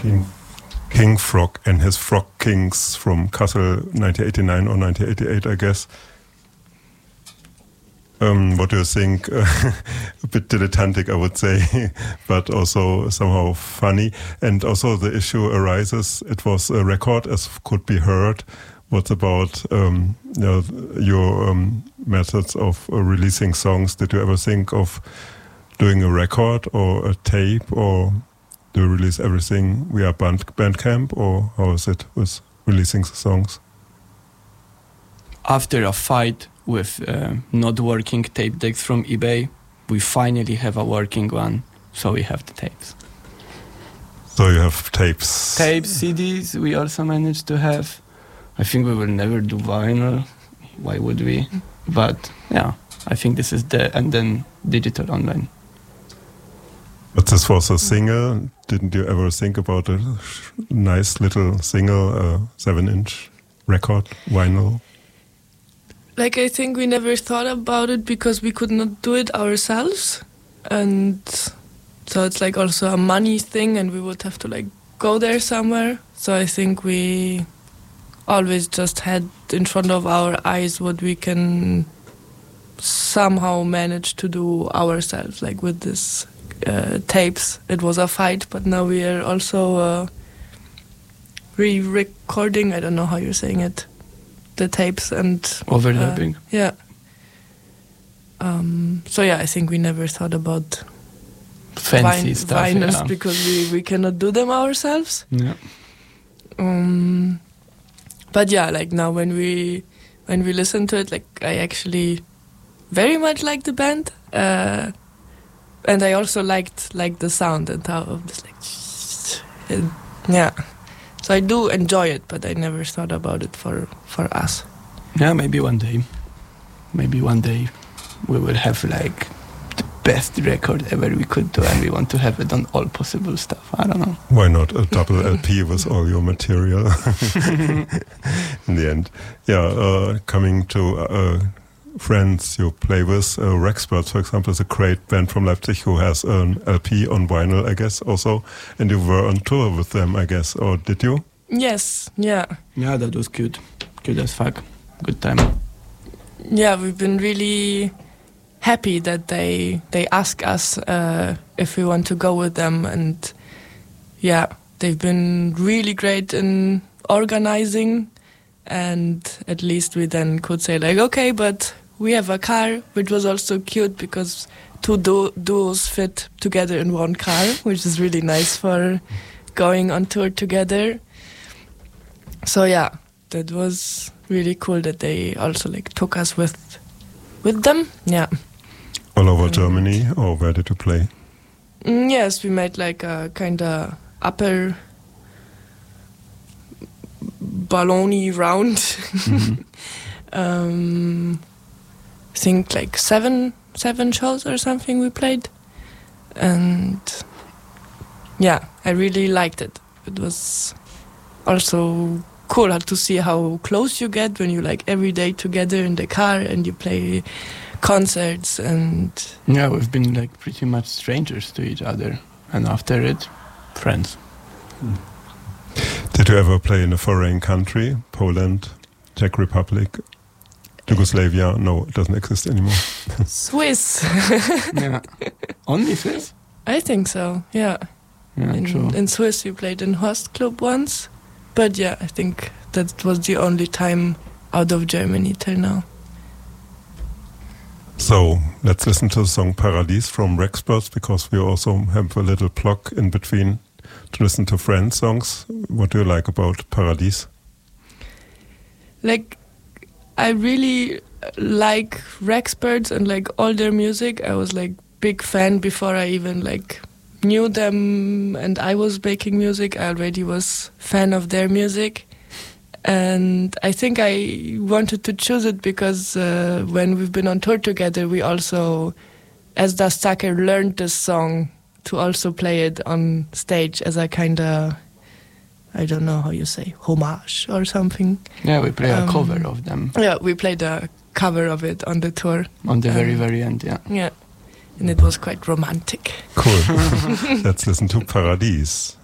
King Frog and his Frog Kings from Kassel 1989 or 1988, I guess. What do you think? A bit dilettantic, I would say, but also somehow funny. And also the issue arises, it was a record, as could be heard. What about your methods of releasing songs? Did you ever think of doing a record or a tape, or do you release everything via Bandcamp, or how is it with releasing the songs? After a fight with not working tape decks from eBay, we finally have a working one, so we have the tapes. So you have tapes? Tapes, CDs, we also managed to have. I think we will never do vinyl. Why would we? But yeah, I think this is and then digital online. But this was a single. Didn't you ever think about a nice little single, 7-inch record, vinyl? Like, I think we never thought about it because we could not do it ourselves. And so it's like also a money thing, and we would have to like go there somewhere. So I think we always just had in front of our eyes what we can somehow manage to do ourselves, like with this tapes. It was a fight, but now we are also re-recording, I don't know how you're saying it, the tapes and overlapping. Yeah. So yeah, I think we never thought about fancy stuff, vinyls because we cannot do them ourselves. Yeah. But yeah, like now when we listen to it, like I actually very much like the band, and I also liked like the sound and how of this like yeah. So I do enjoy it, but I never thought about it for us. Yeah, maybe one day we will have like the best record ever we could do, and we want to have it on all possible stuff. I don't know. Why not a double LP with all your material in the end? Yeah, coming to friends you play with, Rexperts, for example, is a great band from Leipzig who has an LP on vinyl, I guess, also. And you were on tour with them, I guess, or did you? Yes, yeah. Yeah, that was good. Good as fuck. Good time. Yeah, we've been really happy that they ask us if we want to go with them, and yeah, they've been really great in organizing, and at least we then could say like, okay, but we have a car, which was also cute because two duos fit together in one car, which is really nice for going on tour together. So yeah, that was really cool that they also like took us with them. Yeah. All over Germany, or where did you play? Yes, we made like a kind of upper Balloni round. Mm-hmm. I think like seven shows or something we played, and yeah, I really liked it. It was also cool to see how close you get when you like every day together in the car and you play concerts. And yeah, we've been like pretty much strangers to each other, and after it, friends. Did you ever play in a foreign country? Poland, Czech Republic, Yugoslavia? No, it doesn't exist anymore. Swiss. Yeah. Only Swiss? I think so, yeah. Yeah, true. In Swiss we played in Horst Club once, but yeah, I think that was the only time out of Germany till now. So let's listen to the song Paradies from Rexperts, because we also have a little block in between to listen to friends' songs. What do you like about Paradies? Like, I really like Rexperts and like all their music. I was like big fan before I even like knew them and I was making music. I already was fan of their music. And I think I wanted to choose it because when we've been on tour together, we also, as Das Tucker, learned this song to also play it on stage as a kind of, I don't know how you say, homage or something. Yeah, we play a cover of them. Yeah, we played a cover of it on the tour. On the very end, yeah. Yeah, and it was quite romantic. Cool. Let's listen to Paradies.